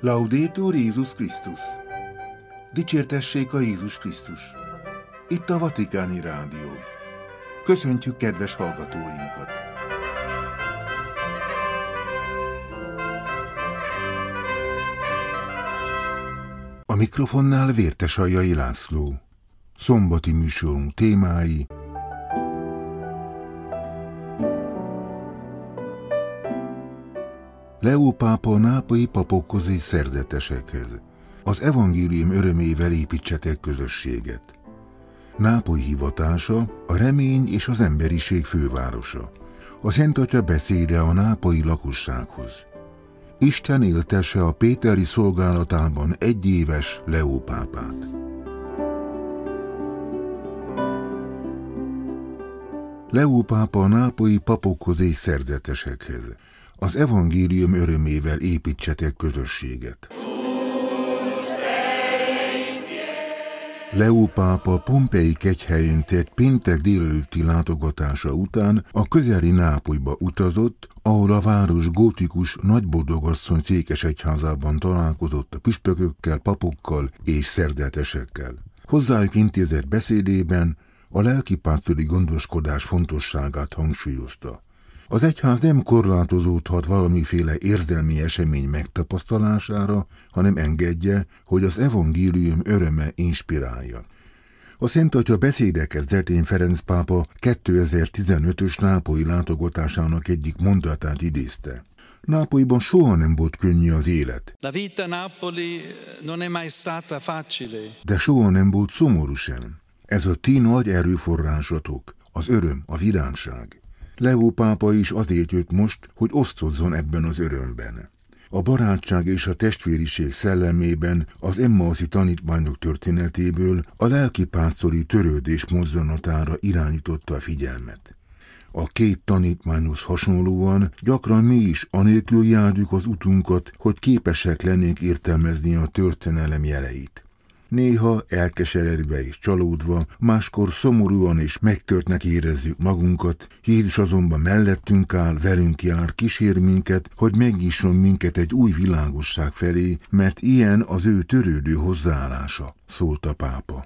Laudetur Jézus Krisztus! Dicsértessék a Jézus Krisztus! Itt a Vatikáni Rádió. Köszöntjük kedves hallgatóinkat! A mikrofonnál Vértesaljai László. Szombati műsorunk témái: Leó pápa a nápolyi papokhoz és szerzetesekhez. Az evangélium örömével építsetek közösséget. Nápoly hivatása a remény és az emberiség fővárosa. A Szent Atya beszéde a nápolyi lakossághoz. Isten éltesse a péteri szolgálatában egyéves Leó pápát. Leó pápa a nápolyi papokhoz és szerzetesekhez. Az evangélium örömével építsetek közösséget. Leó pápa Pompei kegyhelyén tett péntek délelőtti látogatása után a közeli Nápolyba utazott, ahol a város gótikus nagyboldogasszony székesegyházában találkozott a püspökökkel, papokkal és szerzetesekkel. Hozzájuk intézett beszédében a lelkipásztori gondoskodás fontosságát hangsúlyozta. Az egyház nem korlátozódhat valamiféle érzelmi esemény megtapasztalására, hanem engedje, hogy az evangélium öröme inspirálja. A Szent Atya beszéde kezdetén Ferenc pápa 2015-ös nápolyi látogatásának egyik mondatát idézte. Nápolyban soha nem volt könnyű az élet. La vita Napoli non è mai stata facile. De soha nem volt szomorú sem. Ez a ti nagy erőforrásatok, az öröm, a virágság. Leó pápa is azért jött most, hogy osztozzon ebben az örömben. A barátság és a testvériség szellemében az emmauszi tanítványok történetéből a lelkipásztori törődés mozzanatára irányította a figyelmet. A két tanítványhoz hasonlóan gyakran mi is anélkül járjuk az utunkat, hogy képesek lennénk értelmezni a történelem jeleit. Néha elkeseredve és csalódva, máskor szomorúan és megtörtnek érezzük magunkat, Jézus azonban mellettünk áll, velünk jár, kísér minket, hogy megnyisson minket egy új világosság felé, mert ilyen az ő törődő hozzáállása, szólt a pápa.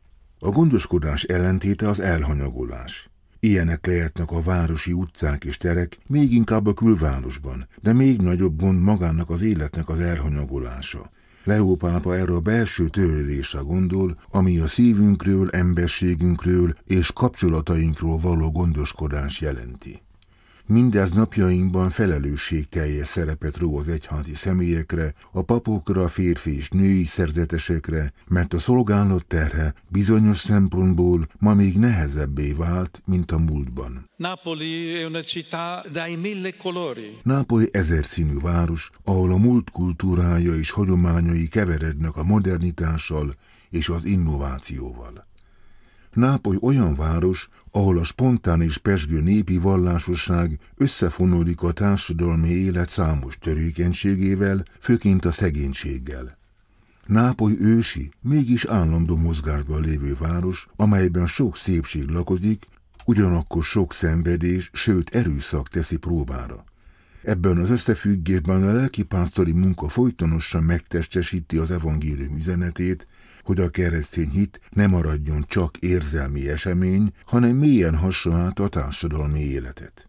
A gondoskodás ellentéte az elhanyagolás. Ilyenek lehetnek a városi utcák és terek, még inkább a külvárosban, de még nagyobb gond magának az életnek az elhanyagolása. Leó pápa erre a belső törődésre gondol, ami a szívünkről, emberségünkről és kapcsolatainkról való gondoskodás jelenti. Mindez napjainkban felelősségteljes szerepet ró az egyházi személyekre, a papokra, férfi és női szerzetesekre, mert a szolgálat terhe bizonyos szempontból ma még nehezebbé vált, mint a múltban. Napoli è una città dai mille colori. Nápoly ezerszínű város, ahol a múlt kultúrája és hagyományai keverednek a modernitással és az innovációval. Nápoly olyan város, ahol a spontán és pezsgő népi vallásosság összefonódik a társadalmi élet számos törékenységével, főként a szegénységgel. Nápoly ősi, mégis állandó mozgásban lévő város, amelyben sok szépség lakozik, ugyanakkor sok szenvedés, sőt erőszak teszi próbára. Ebben az összefüggésben a lelkipásztori munka folytonosan megtestesíti az evangélium üzenetét, hogy a keresztény hit ne maradjon csak érzelmi esemény, hanem mélyen hassa át a társadalmi életet.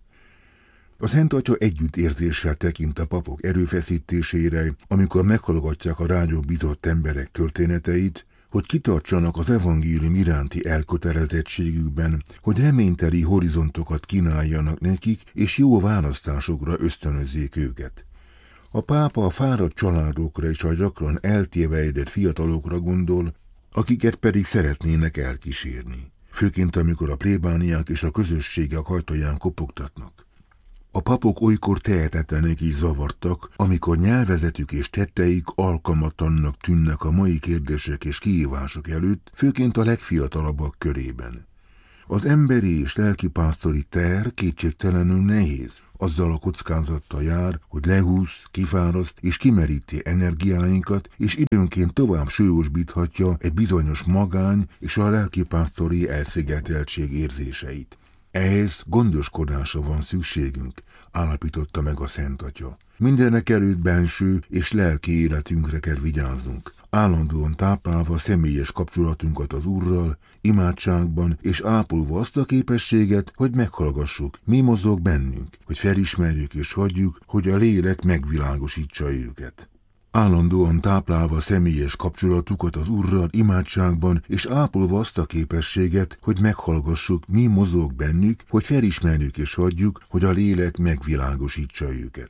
A Szent Atya együttérzéssel tekint a papok erőfeszítésére, amikor meghallgatják a rájuk bízott emberek történeteit, hogy kitartsanak az evangélium iránti elkötelezettségükben, hogy reményteli horizontokat kínáljanak nekik, és jó választásokra ösztönözzék őket. A pápa a fáradt családokra és a gyakran eltévejedett fiatalokra gondol, akiket pedig szeretnének elkísérni, főként amikor a plébániák és a közösségek ajtaján kopogtatnak. A papok olykor tehetetlenek is zavartak, amikor nyelvezetük és tetteik alkalmatlannak tűnnek a mai kérdések és kihívások előtt, főként a legfiatalabbak körében. Az emberi és lelkipásztori teher kétségtelenül nehéz, azzal a kockázattal jár, hogy lehúz, kifáraszt és kimeríti energiáinkat, és időnként tovább súlyosbíthatja egy bizonyos magány és a lelkipásztori elszigeteltség érzéseit. Ehhez gondoskodásra van szükségünk, állapította meg a Szent Atya. Mindenekelőtt benső és lelki életünkre kell vigyáznunk, állandóan táplálva személyes kapcsolatunkat az Úrral, imádságban, és ápolva azt a képességet, hogy meghallgassuk, mi mozog bennünk, hogy felismerjük és hagyjuk, hogy a lélek megvilágosítsa őket. Állandóan táplálva személyes kapcsolatukat az Úrral imádságban, és ápolva azt a képességet, hogy meghallgassuk, mi mozog bennük, hogy felismerjük és hagyjuk, hogy a lélek megvilágosítsa őket.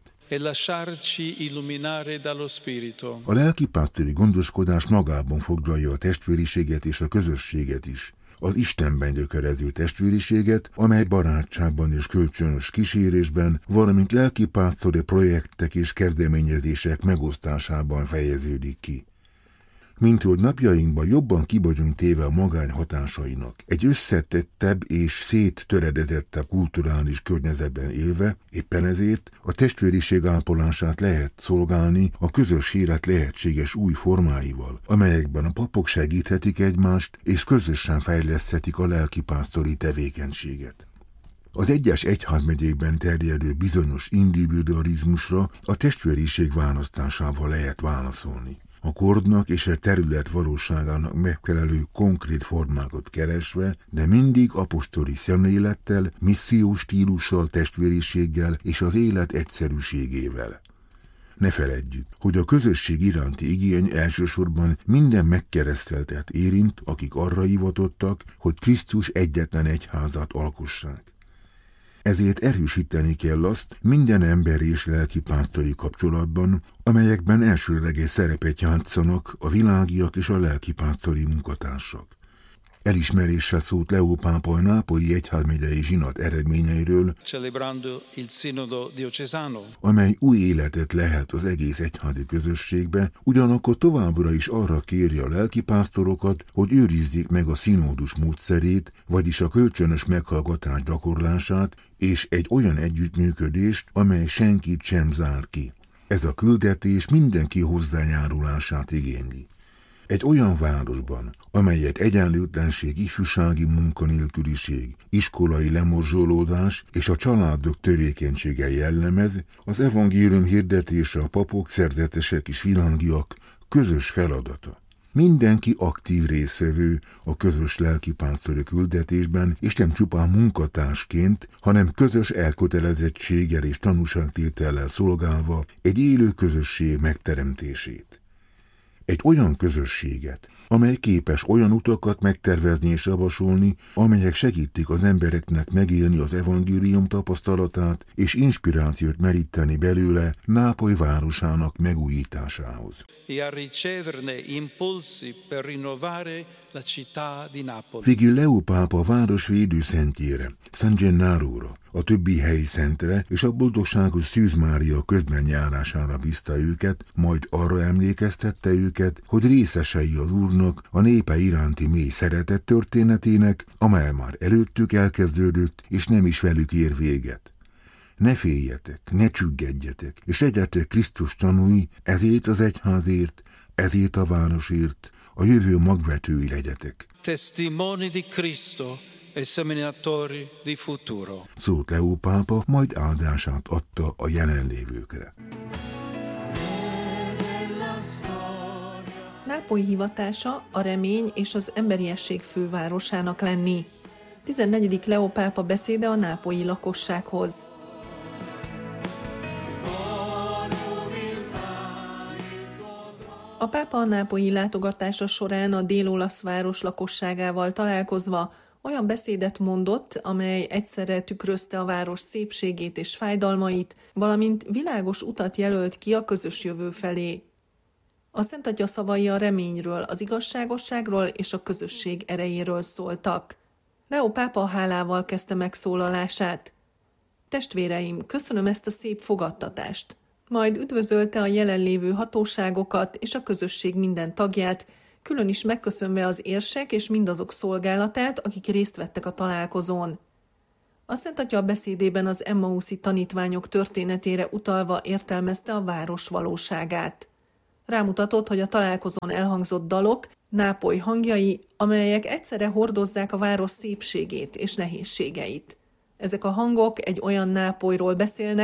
A lelkipásztori gondoskodás magában foglalja a testvériséget és a közösséget is. Az Istenben gyökerező testvériséget, amely barátságban és kölcsönös kísérésben, valamint lelkipásztori projektek és kezdeményezések megosztásában fejeződik ki. Minthogy napjainkban jobban ki vagyunk téve a magány hatásainak, egy összetettebb és széttöredezettebb kulturális környezetben élve, éppen ezért a testvériség ápolását lehet szolgálni a közös élet lehetséges új formáival, amelyekben a papok segíthetik egymást és közösen fejleszthetik a lelkipásztori tevékenységet. Az egyes egyházmegyékben terjedő bizonyos individualizmusra a testvériség választásával lehet válaszolni. A kornak és a terület valóságának megfelelő konkrét formákat keresve, de mindig apostoli szemlélettel, missziós stílussal, testvériséggel és az élet egyszerűségével. Ne feledjük, hogy a közösség iránti igény elsősorban minden megkereszteltet érint, akik arra hivatottak, hogy Krisztus egyetlen egyházat alkossák. Ezért erősíteni kell azt minden emberi és lelkipásztori kapcsolatban, amelyekben elsőleges szerepet játszanak a világiak és a lelkipásztori munkatársak. Elismeréssel szólt Leó pápa a nápolyi egyházmegyei zsinat eredményeiről, amely új életet lehet az egész egyházi közösségbe, ugyanakkor továbbra is arra kéri a lelkipásztorokat, hogy őrizzék meg a színódus módszerét, vagyis a kölcsönös meghallgatás gyakorlását, és egy olyan együttműködést, amely senkit sem zár ki. Ez a küldetés mindenki hozzájárulását igényli. Egy olyan városban, amelyet egyenlőtlenség, ifjúsági munkanélküliség, iskolai lemorzsolódás és a családok törékenysége jellemez, az evangélium hirdetése a papok, szerzetesek és világiak közös feladata. Mindenki aktív résztvevő a közös lelkipásztori küldetésben, és nem csupán munkatársként, hanem közös elkötelezettséggel és tanúságtétellel szolgálva egy élő közösség megteremtését. Egy olyan közösséget, amely képes olyan utakat megtervezni és javasolni, amelyek segítik az embereknek megélni az evangélium tapasztalatát és inspirációt meríteni belőle Nápoly városának megújításához. Végül Leó pápa a város védőszentjére, San Gennaróra, a többi helyi szentre és a boldogságos Szűz Mária közben járására bízta őket, majd arra emlékeztette őket, hogy részesei az Úrnak a népe iránti mély szeretet történetének, amely már előttük elkezdődött, és nem is velük ér véget. Ne féljetek, ne csüggedjetek, és legyetek Krisztus tanúi, ezért az egyházért, ezért a városért, a jövő magvetői legyetek. Testimoni di Cristo e seminatori di futuro. Szólt Leó pápa, majd áldását adta a jelenlévőkre. Nápoly hivatása a remény és az emberiesség fővárosának lenni. 14. Leó pápa beszéde a nápolyi lakossághoz. A pápa a nápolyi látogatása során a dél-olasz város lakosságával találkozva olyan beszédet mondott, amely egyszerre tükrözte a város szépségét és fájdalmait, valamint világos utat jelölt ki a közös jövő felé. A Szent Atya szavai a reményről, az igazságosságról és a közösség erejéről szóltak. Leó pápa hálával kezdte megszólalását. Testvéreim, köszönöm ezt a szép fogadtatást. Majd üdvözölte a jelenlévő hatóságokat és a közösség minden tagját, külön is megköszönve az érsek és mindazok szolgálatát, akik részt vettek a találkozón. A Szent Atya beszédében az emmauszi tanítványok történetére utalva értelmezte a város valóságát. Rámutatott, hogy a találkozón elhangzott dalok Nápoly hangjai, amelyek egyszerre hordozzák a város szépségét és nehézségeit. Ezek a hangok egy olyan Nápolyról beszélnek,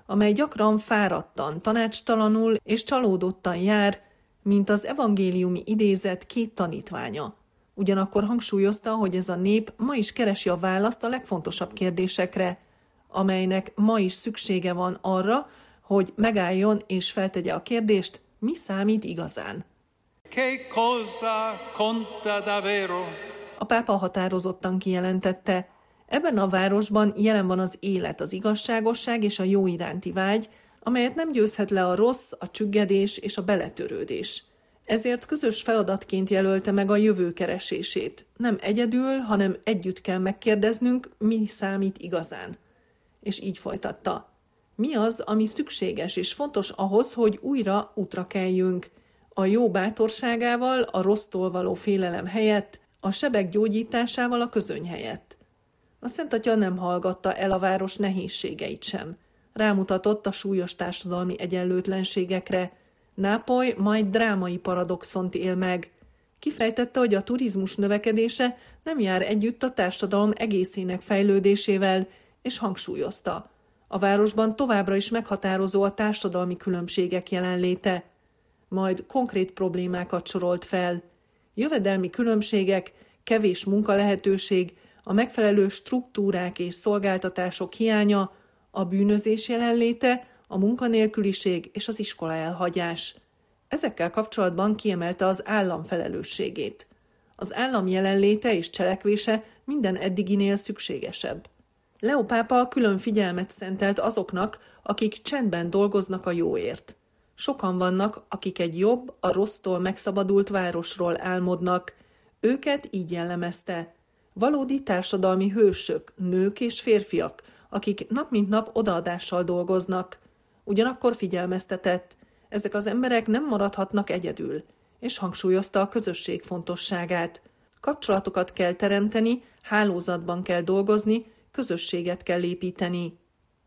amely gyakran fáradtan, tanácstalanul és csalódottan jár, mint az evangéliumi idézet 2 tanítványa. Ugyanakkor hangsúlyozta, hogy ez a nép ma is keresi a választ a legfontosabb kérdésekre, amelynek ma is szüksége van arra, hogy megálljon és feltegye a kérdést, mi számít igazán. Che cosa conta davvero? A pápa határozottan kijelentette, ebben a városban jelen van az élet, az igazságosság és a jó iránti vágy, amelyet nem győzhet le a rossz, a csüggedés és a beletörődés. Ezért közös feladatként jelölte meg a jövő keresését. Nem egyedül, hanem együtt kell megkérdeznünk, mi számít igazán. És így folytatta. Mi az, ami szükséges és fontos ahhoz, hogy újra útra keljünk? A jó bátorságával, a rossztól való félelem helyett, a sebek gyógyításával a közöny helyett. A Szent Atya nem hallgatta el a város nehézségeit sem. Rámutatott a súlyos társadalmi egyenlőtlenségekre. Nápoly majd drámai paradoxont él meg. Kifejtette, hogy a turizmus növekedése nem jár együtt a társadalom egészének fejlődésével, és hangsúlyozta. A városban továbbra is meghatározó a társadalmi különbségek jelenléte. Majd konkrét problémákat sorolt fel. Jövedelmi különbségek, kevés munkalehetőség, a megfelelő struktúrák és szolgáltatások hiánya, a bűnözés jelenléte, a munkanélküliség és az iskola elhagyás. Ezekkel kapcsolatban kiemelte az állam felelősségét. Az állam jelenléte és cselekvése minden eddiginél szükségesebb. Leó pápa külön figyelmet szentelt azoknak, akik csendben dolgoznak a jóért. Sokan vannak, akik egy jobb, a rossztól megszabadult városról álmodnak. Őket így jellemezte. Valódi társadalmi hősök, nők és férfiak, akik nap mint nap odaadással dolgoznak. Ugyanakkor figyelmeztetett, ezek az emberek nem maradhatnak egyedül, és hangsúlyozta a közösség fontosságát. Kapcsolatokat kell teremteni, hálózatban kell dolgozni, közösséget kell építeni.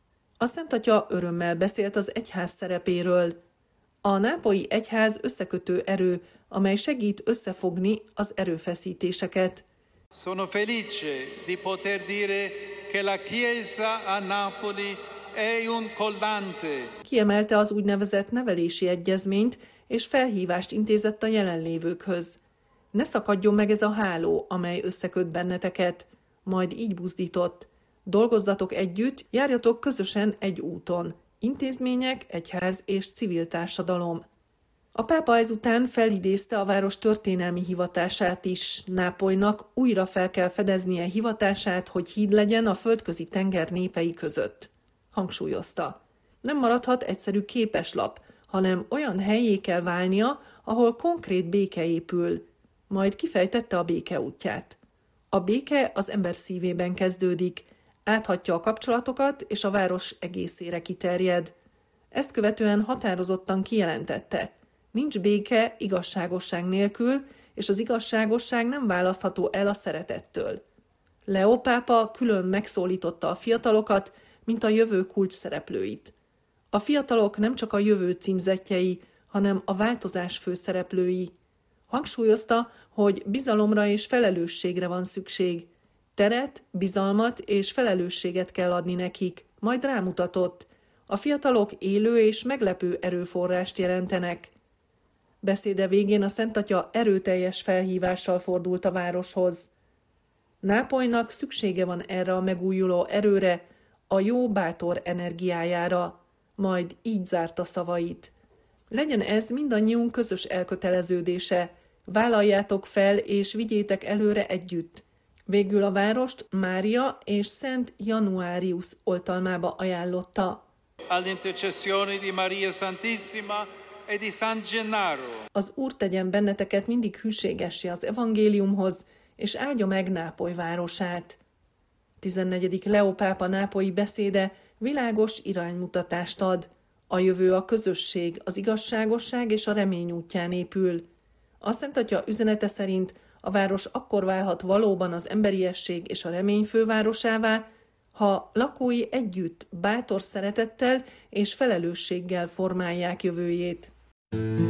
A Szent Atya örömmel beszélt az egyház szerepéről. A nápolyi egyház összekötő erő, amely segít összefogni az erőfeszítéseket. Sono felice di poter dire che la Chiesa a Napoli è un collante. Kiemelte az úgynevezett nevelési egyezményt, és felhívást intézett a jelenlévőkhöz. Ne szakadjon meg ez a háló, amely összeköt benneteket. Majd így buzdított. Dolgozzatok együtt, járjatok közösen egy úton. Intézmények, egyház és civil társadalom. A pápa ezután felidézte a város történelmi hivatását is. Nápolynak újra fel kell fedeznie hivatását, hogy híd legyen a földközi tenger népei között. Hangsúlyozta. Nem maradhat egyszerű képeslap, hanem olyan helyé kell válnia, ahol konkrét béke épül. Majd kifejtette a béke útját. A béke az ember szívében kezdődik, áthatja a kapcsolatokat, és a város egészére kiterjed. Ezt követően határozottan kijelentette. Nincs béke igazságosság nélkül, és az igazságosság nem választható el a szeretettől. Leó pápa külön megszólította a fiatalokat, mint a jövő kulcs szereplőit. A fiatalok nem csak a jövő címzettjei, hanem a változás főszereplői. Hangsúlyozta, hogy bizalomra és felelősségre van szükség. Teret, bizalmat és felelősséget kell adni nekik, majd rámutatott. A fiatalok élő és meglepő erőforrást jelentenek. Beszéde végén a Szent Atya erőteljes felhívással fordult a városhoz. Nápolynak szüksége van erre a megújuló erőre, a jó bátor energiájára, majd így zárta szavait. Legyen ez mindannyiunk közös elköteleződése, vállaljátok fel és vigyétek előre együtt. Végül a várost Mária és Szent Januarius oltalmába ajánlotta. All'intercessione di Maria Santissima e di San Gennaro. Az Úr tegyen benneteket mindig hűségessé az evangéliumhoz, és áldja meg Nápoly városát. 14. Leó pápa nápolyi beszéde világos iránymutatást ad. A jövő a közösség, az igazságosság és a remény útján épül. A Szent Atya üzenete szerint a város akkor válhat valóban az emberiesség és a remény fővárosává, ha lakói együtt bátor szeretettel és felelősséggel formálják jövőjét.